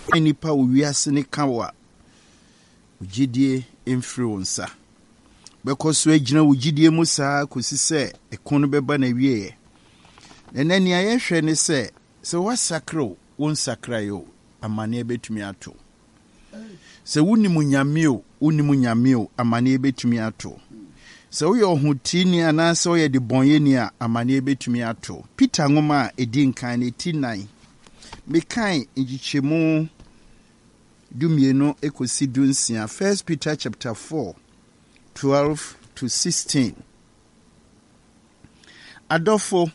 nipa wiase ne kawa ugidie emfiri wonsa bekoso agina ugidie mu saa kosi se ekono beba na wieye nani ayehwe ne se wasakro won sakrayo amane betumi ato se wunimu nyameo amane betumi ato se wo yo hotini anase wo ye de bonyeni a amane betumi ato Peter ngoma edi nkan ne ti 9 mekan ngichemu dumieno ekosi dunsia. 1 Peter chapter 4 12 to 16. Adofo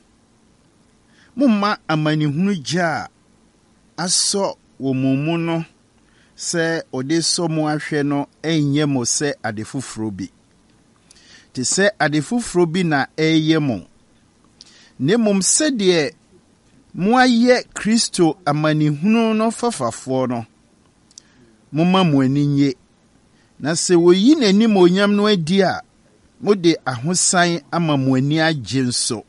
mumma amani hunu ja aso wo mumu no se ode so mu ahwe no enye mo se adefufuro bi te se adefufuro bi na eye mo ne mum se de mo aye Kristo amani hunu no fafafo no mumma mo aninye na se woyi nani mo onyam no adi a mo de ahosan ama mo ani agye nso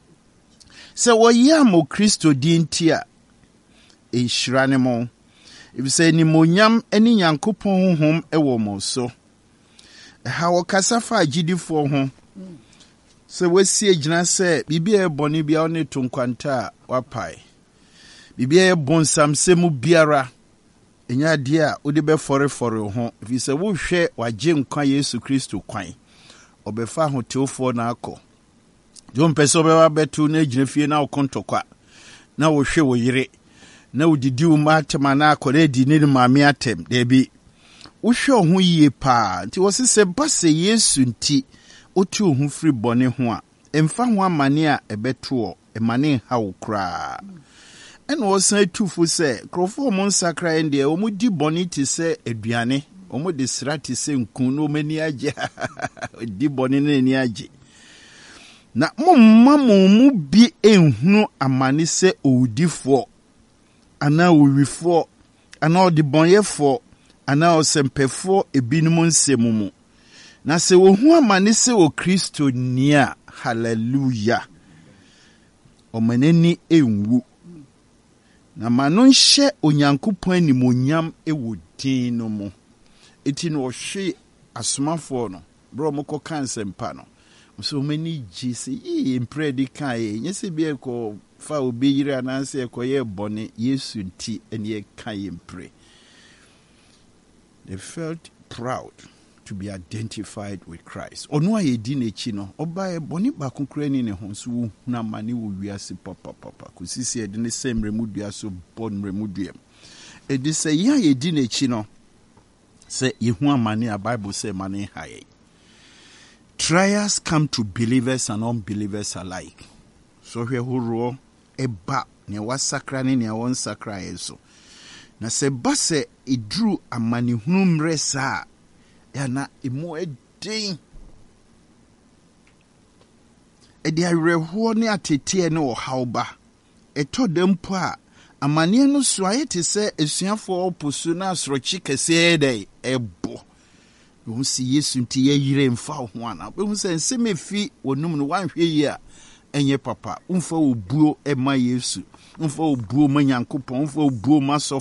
se woyi amo Kristo di ntia enhyira ne mo ibise ni mo onyam ani Nyankopɔn honhom ewo mo so ha wokasa fa agidifo ho se wasi agina se bibia ebone bia one tonkwanta wapai bibia ebonsam se mu biara enya dia odi be fore ho if se wo hwe wagye nkwa Yesu Kristo kwan obefa ho teofo na akọ jo mpese obewa betu na agina fie na okontokwa na wo hwe wo yire na udidi umatema na akọ na di ne maame atem de bi wo hwe ho yie pa nti wo se base Yesu nti otu ho firi bone ho a emfa ho amane a ebeto emane ha wo kra ene wo san tufu se krofo mo nsakra ende o mu di bone ti se aduane o mu de srati se nkun no mani age di bone na ni age na momma mu bi enhunu amane se owudifo ana owifo ana odibonyefo ana osempefo ebinum nsemu na se wo hu amane se o Kristo nia hallelujah o manani enwu na mano nhye Onyankopɔn animonyam ewo din no mu eti no hwe asomafo no bro moko kansempa no so many jisi impredi kai nyese bi eko fa obi yire ananse eko ye bone Yesu nti ene kai impre. They felt proud to be identified with Christ. Onu ayedi nechi no oba e bone ba konkura ni ne ho so na mane wo wiase papa kusisi ede ne semre mudua so bon remudua e de say ya yedi nechi no say yehu amane a Bible say mane haye. Trials come to believers and unbelievers alike. So here huro eba ne wasakra ne ne won sakra yeso. Na se base idru amani hunu mresa ya na emo edin. Edi areho ne atete ne ohawba. Eto dempo a amani no so ayete se esuafo oposu na asrochi kese dey ebo. Wo si Yesu nti ye yire mfa ho ana be hu se nsemefi wonum no wanhwe yi a enye papa umfa obuo ema Yesu umfa obuo ma Nyankopɔn umfa obuo ma